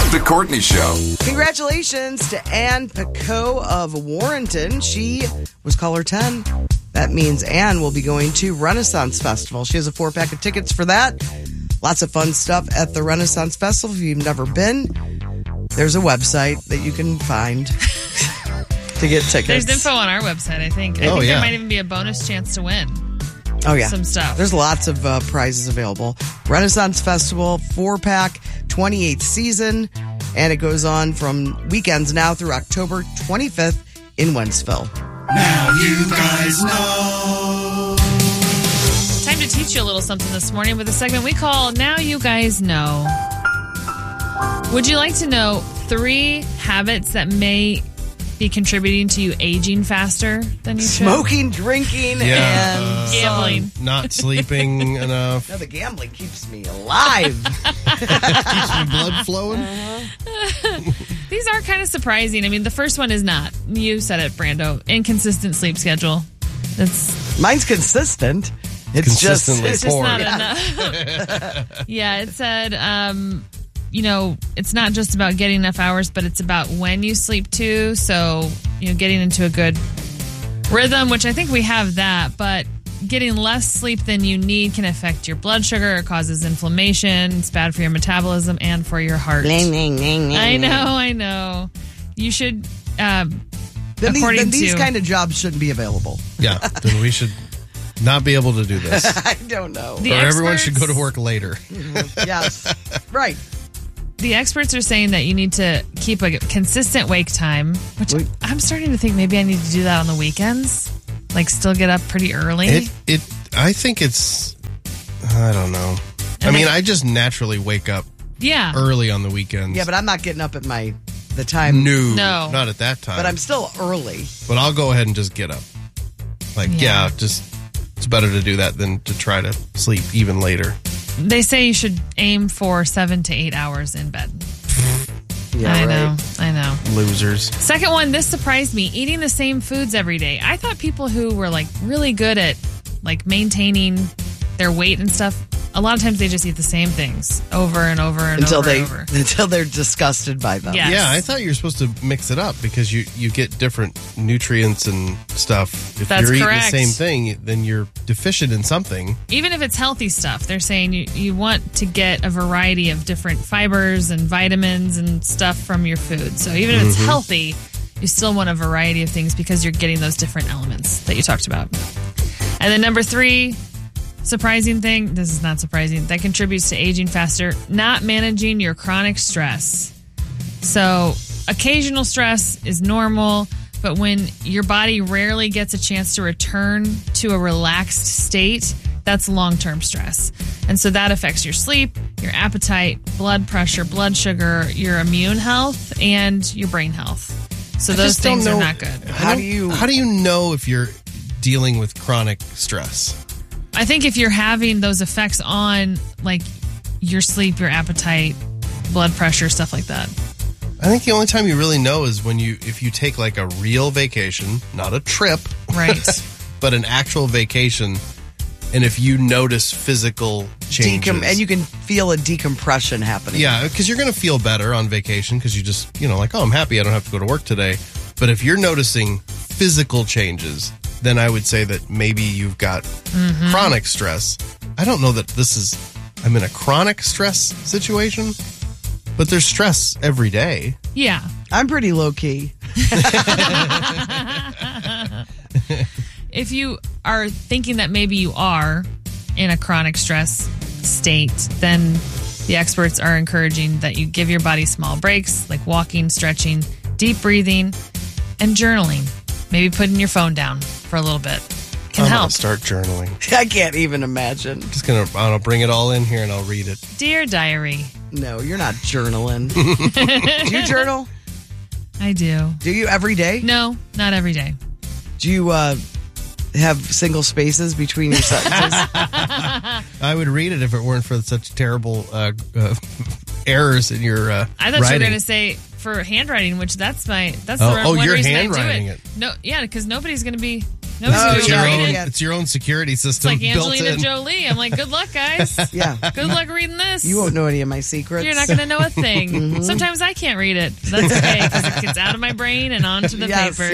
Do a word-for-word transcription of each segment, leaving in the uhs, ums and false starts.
The Courtney Show. Congratulations to Ann Picot of Warrenton. She was caller ten. That means Ann will be going to Renaissance Festival. She has a four-pack of tickets for that. Lots of fun stuff at the Renaissance Festival. If you've never been, there's a website that you can find to get tickets. There's info on our website, I think. I Oh, think yeah. there might even be a bonus chance to win. Oh, yeah. Some stuff. There's lots of uh, prizes available. Renaissance Festival, four-pack, twenty-eighth season, and it goes on from weekends now through October twenty-fifth in Wentzville. Now you guys know. Time to teach you a little something this morning with a segment we call Now You Guys Know. Would you like to know three habits that may be contributing to you aging faster than you should? Smoking, drinking, Yeah, and uh, Gambling. Not sleeping enough. No, the gambling keeps me alive. Keeps my blood flowing. These are kind of surprising. I mean, the first one is not. You said it, Brando. Inconsistent sleep schedule. That's Mine's consistent. It's Consistently just, it's just poor. not Yeah. enough. Yeah, it said, um, you know, it's not just about getting enough hours, but it's about when you sleep too. So, you know, getting into a good rhythm, which I think we have that, but getting less sleep than you need can affect your blood sugar. It causes inflammation. It's bad for your metabolism and for your heart. I know, I know. You should, um, Then these, according then these to- kind of jobs shouldn't be available. Yeah, then we should not be able to do this. I don't know. The or everyone should go experts- to work later. Yes. Right. The experts are saying that you need to keep a consistent wake time, which Wait. I'm starting to think maybe I need to do that on the weekends. Like, still get up pretty early. It, it, I think it's, I don't know. I And mean, they- I just naturally wake up yeah. early on the weekends. Yeah, but I'm not getting up at my the time. no, No. not at that time. But I'm still early. But I'll go ahead and just get up. Like, Yeah. yeah, just it's better to do that than to try to sleep even later. They say you should aim for seven to eight hours in bed. Yeah, I right. know. I know. Losers. Second one, this surprised me. Eating the same foods every day. I thought people who were like really good at like maintaining their weight and stuff, a lot of times they just eat the same things over and over and Until over they and over. until they're disgusted by them. Yeah. Yes. Yeah, I thought you were supposed to mix it up because you, you get different nutrients and stuff. If That's you're eating correct. the same thing, then you're deficient in something. Even if it's healthy stuff, they're saying you, you want to get a variety of different fibers and vitamins and stuff from your food. So even if it's Mm-hmm. healthy, you still want a variety of things because you're getting those different elements that you talked about. And then number three, surprising thing, this is not surprising, that contributes to aging faster, not managing your chronic stress. So occasional stress is normal, but when your body rarely gets a chance to return to a relaxed state, that's long-term stress. And so that affects your sleep, your appetite, blood pressure, blood sugar, your immune health, and your brain health. So I those just don't things are know- not good. How do you How do you know if you're dealing with chronic stress? I think if you're having those effects on like your sleep, your appetite, blood pressure, stuff like that. I think the only time you really know is when you if you take like a real vacation, not a trip, Right. but an actual vacation, and if you notice physical changes. decom- and you can feel a decompression happening. Yeah, because you're going to feel better on vacation because you just, you know, like, oh, I'm happy I don't have to go to work today. But if you're noticing physical changes, then I would say that maybe you've got Mm-hmm. chronic stress. I don't know that this is, I'm in a chronic stress situation, but there's stress every day. Yeah. I'm pretty low key. If you are thinking that maybe you are in a chronic stress state, then the experts are encouraging that you give your body small breaks, like walking, stretching, deep breathing, and journaling. Maybe putting your phone down for a little bit can I'm help. gonna start journaling. I can't even imagine. Just gonna, I'll bring it all in here and I'll read it. Dear diary, No, you're not journaling. Do you journal? I do. Do you every day? No, not every day. Do you uh, have single spaces between your sentences? I would read it if it weren't for such terrible uh, uh, errors in your uh, I thought writing. you were going to say for handwriting, which that's my that's Oh, the oh, one you're reason I do handwriting it. it. No, yeah, because nobody's going to be Nobody's Oh, gonna It's be yeah, your, able to own, read yeah. it. it's your own security It's system like built Angelina in. Jolie. I'm like, good luck, guys. Yeah. Good luck reading this. You won't know any of my secrets. You're not going to know a thing. Sometimes I can't read it. That's okay because it gets out of my brain and onto the Yes, paper.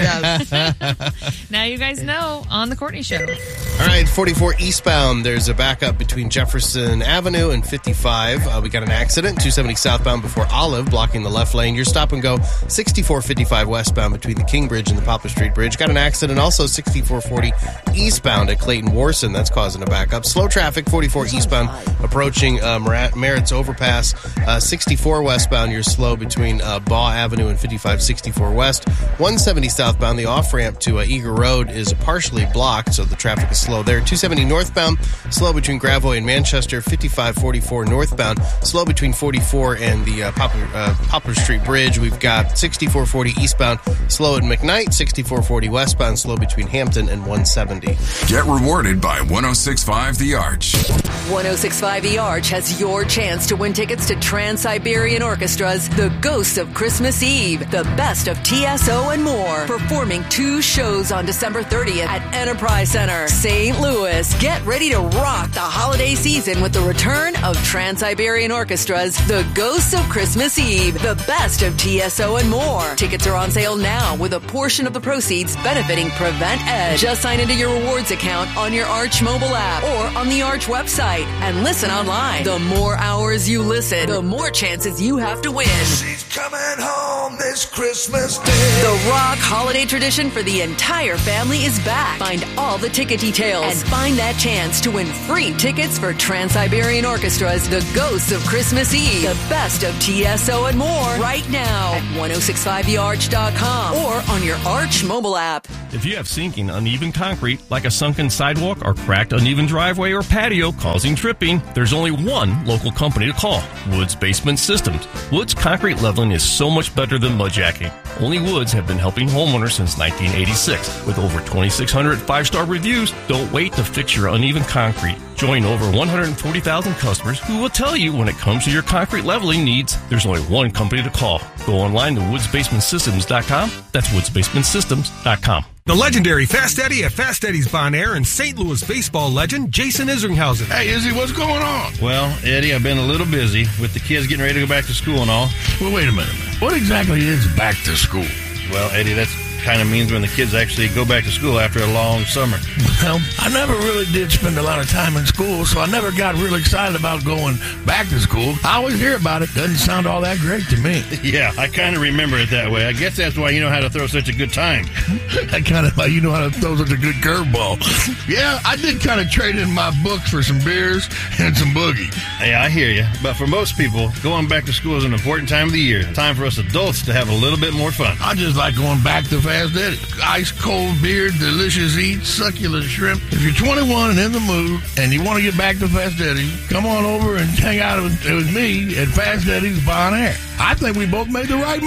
yes. Now you guys know on the Courtney Show. All right, forty-four eastbound. There's a backup between Jefferson Avenue and fifty-five. Uh, we got an accident. two seventy southbound before Olive, blocking the left lane. Your stop and go. sixty-four fifty-five westbound between the King Bridge and the Poplar Street Bridge. Got an accident. Also sixty-four forty eastbound at Clayton Warson. That's causing a backup. Slow traffic. forty-four eastbound approaching uh, Mer- Merritt's Overpass. Uh, sixty-four westbound. You're slow between uh, Baugh Avenue and fifty-five sixty-four west. one seventy southbound. The off ramp to uh, Eager Road is partially blocked, so the traffic is slow there. two seventy northbound, slow between Gravois and Manchester. fifty-five forty-four northbound, slow between forty-four and the uh, Poplar, uh, Poplar Street Bridge. We've got sixty-four forty eastbound, slow at McKnight. sixty-four forty westbound, slow between Hampton and one seventy. Get rewarded by one oh six point five The Arch. one oh six point five The Arch has your chance to win tickets to Trans-Siberian Orchestra's The Ghosts of Christmas Eve, the best of T S O and more, performing two shows on December thirtieth at Enterprise Center, Saint Louis. Get ready to rock the holiday season with the return of Trans-Siberian Orchestra's The Ghosts of Christmas Eve, the best of T S O and more. Tickets are on sale now with a portion of the proceeds benefiting Prevent Ed. Just sign into your rewards account on your Arch mobile app or on the Arch website and listen online. The more hours you listen, the more chances you have to win. She's coming home this Christmas Day. The rock holiday tradition for the entire family is back. Find all the ticket details and find that chance to win free tickets for Trans-Siberian Orchestra's The Ghosts of Christmas Eve, the best of T S O and more right now at ten sixty-five the arch dot com or on your Arch mobile app. If you have sinking, uneven concrete, like a sunken sidewalk or cracked, uneven driveway or patio causing tripping, there's only one local company to call, Woods Basement Systems. Woods concrete leveling is so much better than mudjacking. Only Woods have been helping homeowners since nineteen eighty-six. With over twenty-six hundred five-star reviews, don't wait to fix your uneven concrete. Join over one hundred forty thousand customers who will tell you when it comes to your concrete leveling needs, there's only one company to call. Go online to woods basement systems dot com. That's woods basement systems dot com. The legendary Fast Eddie at Fast Eddie's Bon Air and Saint Louis baseball legend Jason Isringhausen. Hey, Izzy, what's going on? Well, Eddie, I've been a little busy with the kids getting ready to go back to school and all. Well, wait a minute, man. What exactly is back to school? Well, Eddie, that's kind of means when the kids actually go back to school after a long summer. Well, I never really did spend a lot of time in school, so I never got really excited about going back to school. I always hear about it. Doesn't sound all that great to me. Yeah, I kind of remember it that way. I guess that's why you know how to throw such a good time. I kind of, you know how to throw such a good curveball. Yeah, I did kind of trade in my books for some beers and some boogie. Hey, I hear you. But for most people, going back to school is an important time of the year. Time for us adults to have a little bit more fun. I just like going back to Fast Eddie. Ice cold beer, delicious eats, succulent shrimp. If you're twenty-one and in the mood and you want to get back to Fast Eddie, come on over and hang out with, with me at Fast Eddie's Bon Air. I think we both made the right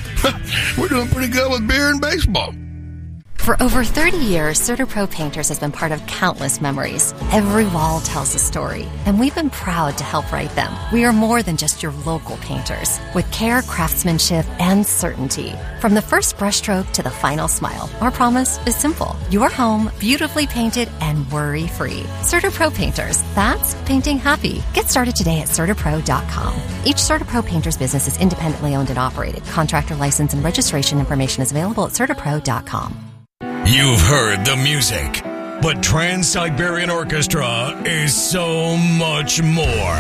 move. We're doing pretty good with beer and baseball. For over thirty years, CertaPro Painters has been part of countless memories. Every wall tells a story, and we've been proud to help write them. We are more than just your local painters, with care, craftsmanship, and certainty. From the first brushstroke to the final smile, our promise is simple. Your home, beautifully painted and worry-free. CertaPro Painters, that's painting happy. Get started today at Certa Pro dot com. Each CertaPro Painters business is independently owned and operated. Contractor license and registration information is available at Certa Pro dot com. You've heard the music, but Trans-Siberian Orchestra is so much more.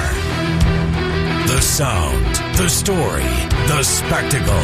The sound, the story, the spectacle.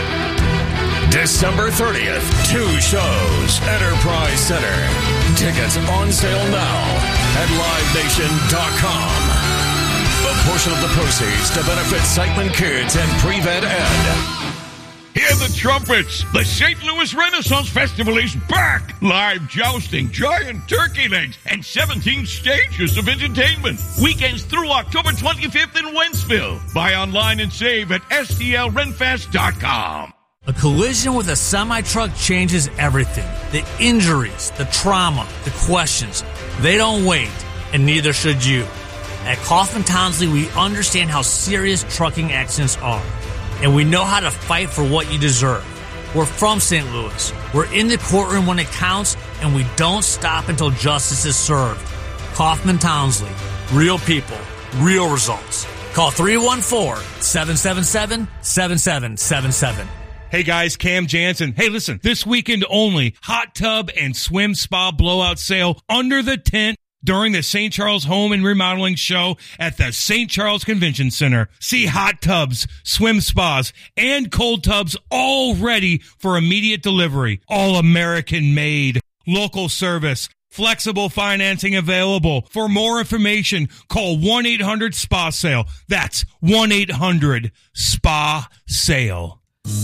December thirtieth, two shows, Enterprise Center. Tickets on sale now at live nation dot com. A portion of the proceeds to benefit Siteman Kids and Prevent Ed. Hear the trumpets! The Saint Louis Renaissance Festival is back! Live jousting, giant turkey legs, and seventeen stages of entertainment. Weekends through October twenty-fifth in Wentzville. Buy online and save at S T L renfest dot com. A collision with a semi-truck changes everything. The injuries, the trauma, the questions. They don't wait, and neither should you. At Kaufman Townsley, we understand how serious trucking accidents are. And we know how to fight for what you deserve. We're from Saint Louis. We're in the courtroom when it counts, and we don't stop until justice is served. Kaufman Townsley. Real people, real results. Call three one four, seven seven seven, seven seven seven seven. Hey guys, Cam Jansen. Hey, listen, this weekend only, hot tub and swim spa blowout sale under the tent during the Saint Charles Home and Remodeling Show at the Saint Charles Convention Center. See hot tubs, swim spas, and cold tubs all ready for immediate delivery. All American made. Local service. Flexible financing available. For more information, call one eight hundred S P A sale. That's one eight hundred S P A sale.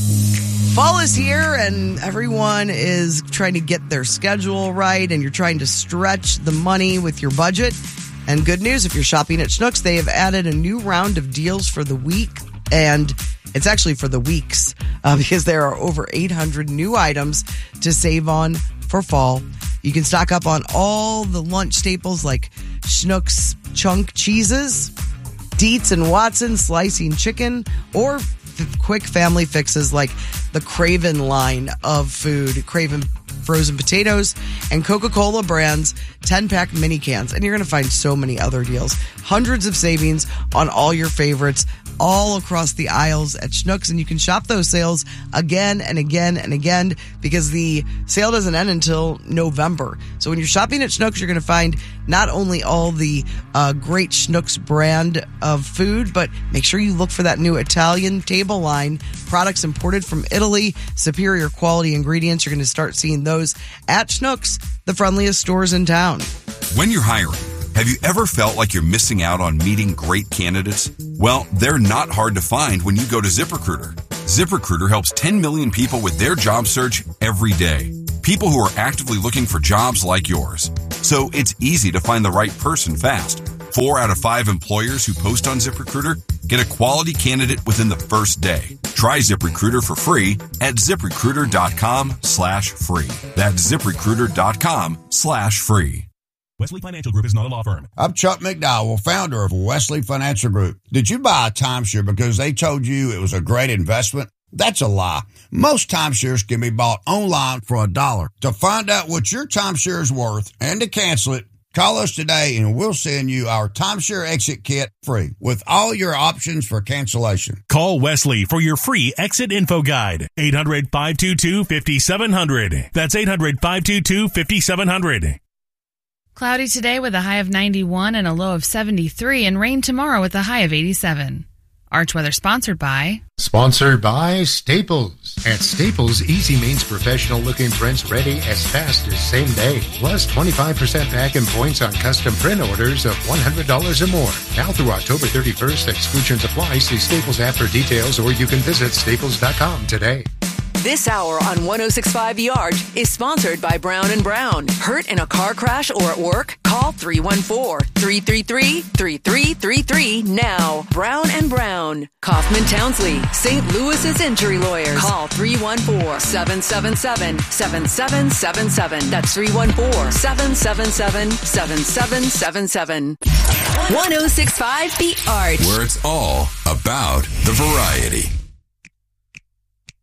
Fall is here and everyone is trying to get their schedule right, and you're trying to stretch the money with your budget. And good news, if you're shopping at Schnucks, they have added a new round of deals for the week, and it's actually for the weeks uh, because there are over eight hundred new items to save on for fall. You can stock up on all the lunch staples like Schnucks chunk cheeses, Dietz and Watson slicing chicken, or f- quick family fixes like the Craven line of food, Craven frozen potatoes, and Coca-Cola brands ten-pack mini cans. And you're going to find so many other deals. Hundreds of savings on all your favorites all across the aisles at Schnucks. And you can shop those sales again and again and again because the sale doesn't end until November. So when you're shopping at Schnucks, you're going to find not only all the uh, great Schnucks brand of food, but make sure you look for that new Italian table line. Products imported from Italy, superior quality ingredients. You're going to start seeing those at Schnucks, the friendliest stores in town. When you're hiring, have you ever felt like you're missing out on meeting great candidates? Well, they're not hard to find when you go to ZipRecruiter. ZipRecruiter helps ten million people with their job search every day. People who are actively looking for jobs like yours. So it's easy to find the right person fast. Four out of five employers who post on ZipRecruiter get a quality candidate within the first day. Try ZipRecruiter for free at ZipRecruiter.com slash free. That's ZipRecruiter.com slash free. Wesley Financial Group is not a law firm. I'm Chuck McDowell, founder of Wesley Financial Group. Did you buy a timeshare because they told you it was a great investment? That's a lie. Most timeshares can be bought online for a dollar. To find out what your timeshare is worth and to cancel it, call us today and we'll send you our timeshare exit kit free with all your options for cancellation. Call Wesley for your free exit info guide. eight hundred, five two two, five seven zero zero. That's eight hundred, five two two, five seven zero zero. Cloudy today with a high of ninety-one and a low of seventy-three, and rain tomorrow with a high of eighty-seven. Arch Weather sponsored by... Sponsored by Staples. At Staples, easy means professional-looking prints ready as fast as same day. Plus twenty-five percent back in points on custom print orders of one hundred dollars or more. Now through October thirty-first, exclusions apply. See Staples app for details, or you can visit staples dot com today. This hour on one oh six point five The Arch is sponsored by Brown and Brown. Hurt in a car crash or at work? Call three one four, three three three, three three three three now. Brown and Brown. Kaufman Townsley, Saint Louis's injury lawyers. Call three one four, seven seven seven, seven seven seven seven. That's three one four, seven seven seven, seven seven seven seven. one oh six point five The Arch. Where it's all about the variety.